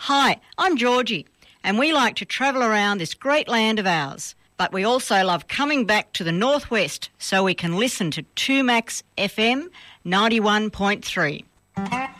Hi, I'm Georgie, and we like to travel around this great land of ours. But we also love coming back to the northwest so we can listen to 2Max FM 91.3.